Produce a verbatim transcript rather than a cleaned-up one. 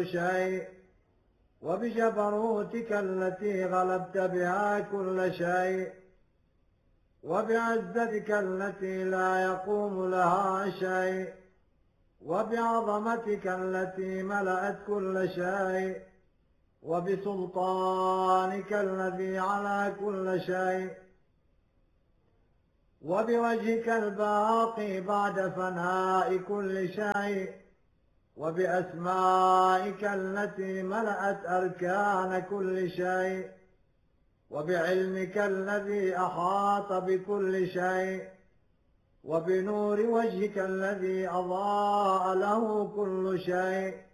كل شيء، وبجبروتك التي غلبت بها كل شيء، وبعزتك التي لا يقوم لها شيء، وبعظمتك التي ملأت كل شيء، وبسلطانك الذي على كل شيء، وبوجهك الباقي بعد فناء كل شيء، وبأسمائك التي ملأت أركان كل شيء، وبعلمك الذي أحاط بكل شيء، وبنور وجهك الذي أضاء له كل شيء،